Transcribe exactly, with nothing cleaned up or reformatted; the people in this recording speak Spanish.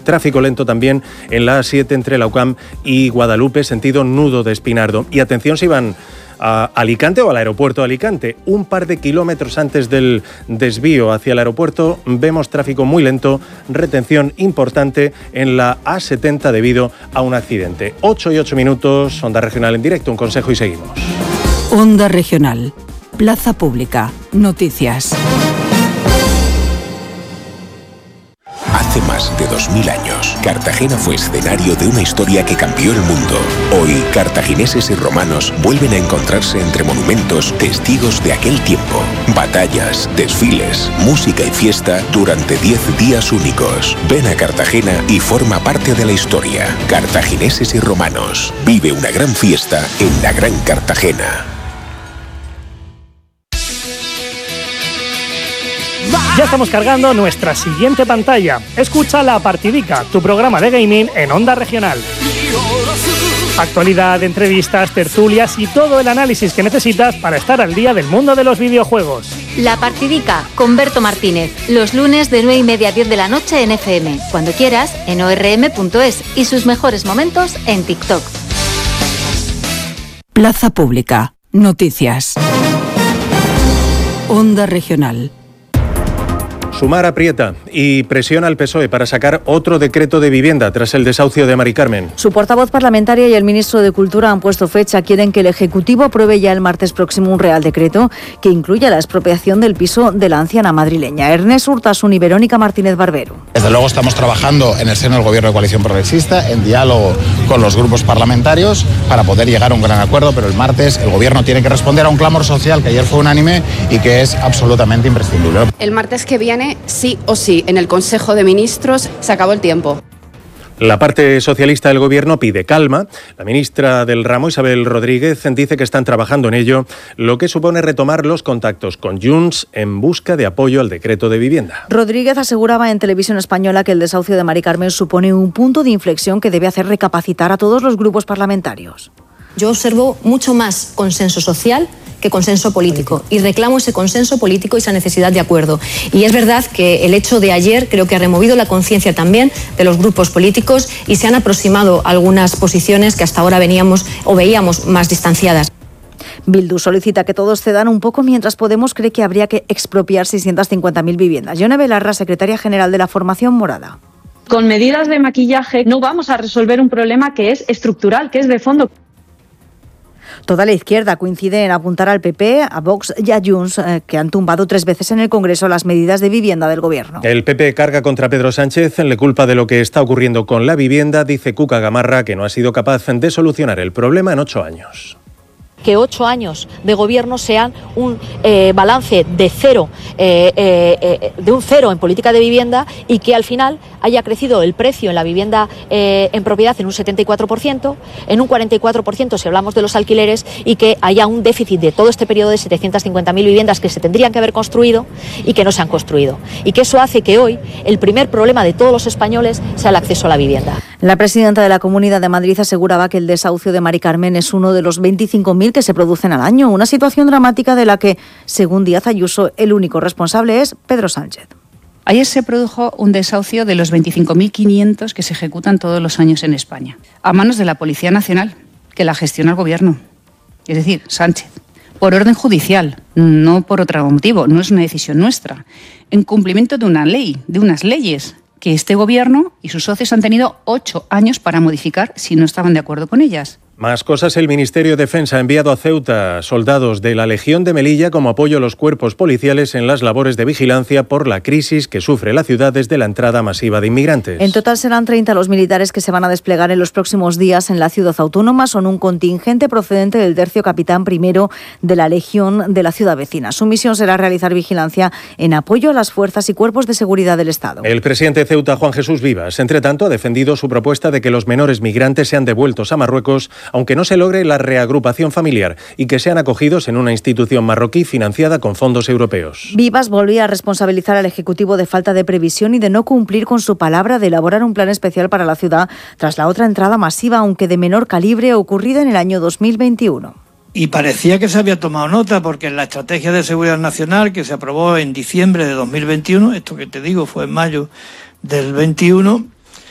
Tráfico lento también en la A siete entre la U C A M y Guadalupe, sentido Nudo de Espinardo. Y atención si van a Alicante o al aeropuerto de Alicante. Un par de kilómetros antes del desvío hacia el aeropuerto vemos tráfico muy lento, retención importante en la A setenta debido a un accidente. ocho y ocho minutos, Onda Regional en directo, un consejo y seguimos. Onda Regional, Plaza Pública, noticias. Hace más de dos mil años, Cartagena fue escenario de una historia que cambió el mundo. Hoy, cartagineses y romanos vuelven a encontrarse entre monumentos, testigos de aquel tiempo. Batallas, desfiles, música y fiesta durante diez días únicos. Ven a Cartagena y forma parte de la historia. Cartagineses y romanos. Vive una gran fiesta en la Gran Cartagena. Ya estamos cargando nuestra siguiente pantalla. Escucha La Partidica, tu programa de gaming en Onda Regional. Actualidad, entrevistas, tertulias y todo el análisis que necesitas para estar al día del mundo de los videojuegos. La Partidica con Berto Martínez, los lunes de nueve y media a diez de la noche en F M. Cuando quieras, en o r m punto es y sus mejores momentos en TikTok. Plaza Pública, noticias. Onda Regional. Sumar aprieta y presiona al P S O E para sacar otro decreto de vivienda tras el desahucio de Mari Carmen. Su portavoz parlamentaria y el ministro de Cultura han puesto fecha. Quieren que el Ejecutivo apruebe ya el martes próximo un Real Decreto que incluya la expropiación del piso de la anciana madrileña. Ernest Urtasun y Verónica Martínez Barbero. Desde luego estamos trabajando en el seno del Gobierno de Coalición Progresista, en diálogo con los grupos parlamentarios para poder llegar a un gran acuerdo, pero el martes el Gobierno tiene que responder a un clamor social que ayer fue unánime y que es absolutamente imprescindible. El martes que viene, sí o sí, en el Consejo de Ministros se acabó el tiempo. La parte socialista del Gobierno pide calma. La ministra del ramo, Isabel Rodríguez, dice que están trabajando en ello, lo que supone retomar los contactos con Junts en busca de apoyo al decreto de vivienda. Rodríguez aseguraba en Televisión Española que el desahucio de Mari Carmen supone un punto de inflexión que debe hacer recapacitar a todos los grupos parlamentarios. Yo observo mucho más consenso social que consenso político y reclamo ese consenso político y esa necesidad de acuerdo. Y es verdad que el hecho de ayer creo que ha removido la conciencia también de los grupos políticos y se han aproximado algunas posiciones que hasta ahora veníamos o veíamos más distanciadas. Bildu solicita que todos cedan un poco, mientras Podemos cree que habría que expropiar seiscientas cincuenta mil viviendas. Yone Belarra, secretaria general de la Formación Morada. Con medidas de maquillaje no vamos a resolver un problema que es estructural, que es de fondo. Toda la izquierda coincide en apuntar al P P, a Vox y a Junts, eh, que han tumbado tres veces en el Congreso las medidas de vivienda del Gobierno. El P P carga contra Pedro Sánchez, le culpa de lo que está ocurriendo con la vivienda. Dice Cuca Gamarra que no ha sido capaz de solucionar el problema en ocho años. Que ocho años de gobierno sean un eh, balance de cero, eh, eh, de un cero en política de vivienda y que al final haya crecido el precio en la vivienda eh, en propiedad en un setenta y cuatro por ciento, en un cuarenta y cuatro por ciento si hablamos de los alquileres y que haya un déficit de todo este periodo de setecientas cincuenta mil viviendas que se tendrían que haber construido y que no se han construido. Y que eso hace que hoy el primer problema de todos los españoles sea el acceso a la vivienda. La presidenta de la Comunidad de Madrid aseguraba que el desahucio de Mari Carmen es uno de los veinticinco mil que se producen al año, una situación dramática de la que, según Díaz Ayuso, el único responsable es Pedro Sánchez. Ayer se produjo un desahucio de los veinticinco mil quinientos que se ejecutan todos los años en España, a manos de la Policía Nacional, que la gestiona el Gobierno, es decir, Sánchez, por orden judicial, no por otro motivo, no es una decisión nuestra, en cumplimiento de una ley, de unas leyes que este Gobierno y sus socios han tenido ocho años para modificar si no estaban de acuerdo con ellas. Más cosas. El Ministerio de Defensa ha enviado a Ceuta soldados de la Legión de Melilla como apoyo a los cuerpos policiales en las labores de vigilancia por la crisis que sufre la ciudad desde la entrada masiva de inmigrantes. En total serán treinta los militares que se van a desplegar en los próximos días en la ciudad autónoma. Son un contingente procedente del tercio capitán primero de la Legión de la ciudad vecina. Su misión será realizar vigilancia en apoyo a las fuerzas y cuerpos de seguridad del Estado. El presidente de Ceuta, Juan Jesús Vivas, entre tanto, ha defendido su propuesta de que los menores migrantes sean devueltos a Marruecos, aunque no se logre la reagrupación familiar, y que sean acogidos en una institución marroquí financiada con fondos europeos. Vivas volvía a responsabilizar al Ejecutivo de falta de previsión y de no cumplir con su palabra de elaborar un plan especial para la ciudad tras la otra entrada masiva, aunque de menor calibre, ocurrida en el año dos mil veintiuno. Y parecía que se había tomado nota, porque en la Estrategia de Seguridad Nacional, que se aprobó en diciembre de dos mil veintiuno, esto que te digo fue en mayo del veintiuno,